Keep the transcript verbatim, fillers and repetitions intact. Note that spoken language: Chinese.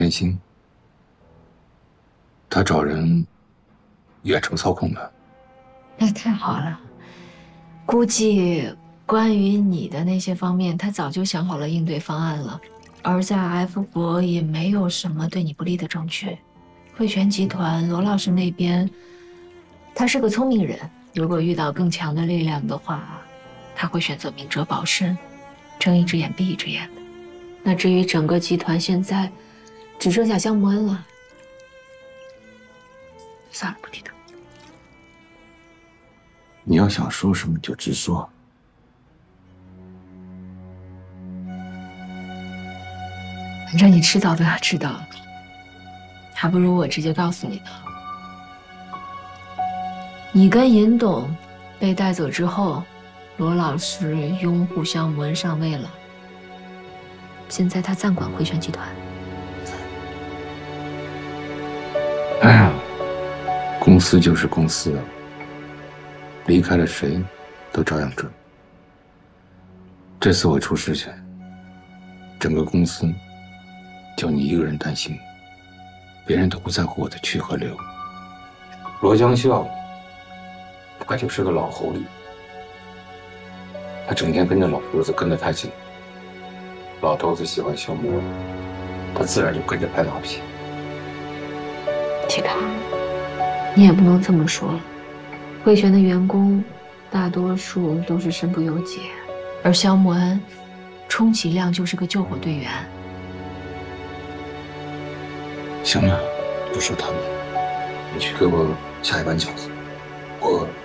电信，他找人远程操控的。 那太好了，估计关于你的那些方面，他早就想好了应对方案了。而在 F 国也没有什么对你不利的证据。汇泉集团罗老师那边，他是个聪明人，如果遇到更强的力量的话，他会选择明哲保身，睁一只眼闭一只眼的。那至于整个集团，现在只剩下江木恩了。算了，不提他。 你要想说什么就直说。 反正你迟早都要知道，还不如我直接告诉你呢。你跟尹董被带走之后，罗老师拥护项目恩上位了，现在他暂管汇泉集团。 哎呀，公司就是公司啊，离开了谁，都照样准。这次我出事情，整个公司就你一个人担心，别人都不在乎我的去和留。罗江笑，他就是个老狐狸，他整天跟着老头子跟得太紧，老头子喜欢消磨，他自然就跟着拍马屁。 铁卡，你也不能这么说。汇泉的员工大多数都是身不由己，而肖木恩充其量就是个救火队员。 行了，不说他们，你去给我下一碗饺子，我